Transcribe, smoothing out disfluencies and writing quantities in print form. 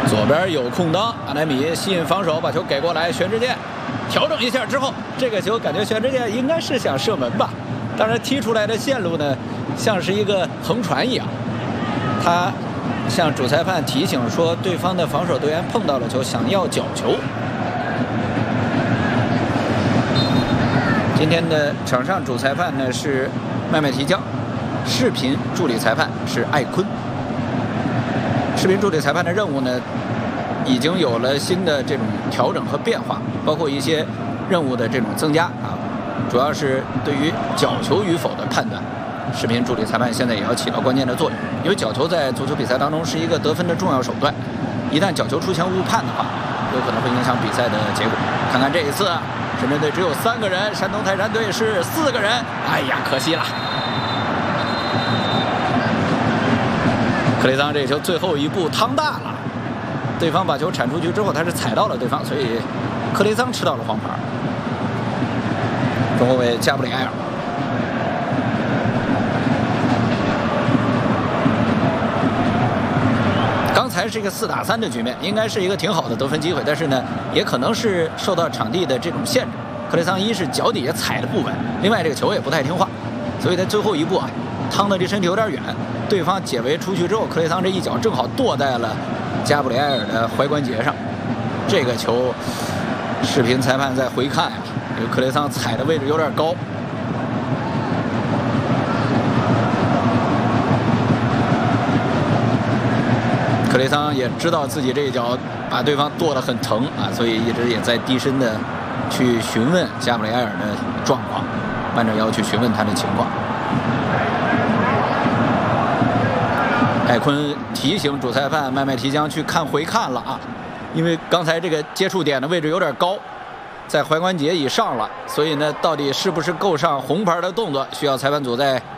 左边有空当，阿莱米吸引防守，把球给过来，玄之介调整一下之后，这个球感觉玄之介应该是想射门吧，当然踢出来的线路呢，像是一个横传一样。他向主裁判提醒说，对方的防守队员碰到了球，想要角球。今天的场上主裁判呢是麦麦提江，视频助理裁判是艾坤。视频助理裁判的任务呢，已经有了新的这种调整和变化，包括一些任务的这种增加啊，主要是对于角球与否的判断，视频助理裁判现在也要起到关键的作用，因为角球在足球比赛当中是一个得分的重要手段，一旦角球出现误判的话，有可能会影响比赛的结果。看看这一次，深圳队只有3个人，山东泰山队是4个人，哎呀，可惜了。克雷桑这球最后一步趟大了，对方把球铲出去之后，他是踩到了对方，所以克雷桑吃到了黄牌。中后卫加布里埃尔，刚才是一个4打3的局面，应该是一个挺好的得分机会，但是呢，也可能是受到场地的这种限制。克雷桑一是脚底下踩的不稳，另外这个球也不太听话，所以在最后一步啊，趟的离身体有点远。对方解围出去之后，克雷桑这一脚正好跺在了加布里埃尔的踝关节上。这个球，视频裁判在回看啊，这个克雷桑踩的位置有点高。克雷桑也知道自己这一脚把对方跺得很疼啊，所以一直也在低身的去询问加布里埃尔的状况，弯着腰去询问他的情况。艾坤提醒主裁判麦麦提江去看回看了啊，因为刚才这个接触点的位置有点高，在踝关节以上了，所以呢，到底是不是够上红牌的动作，需要裁判组再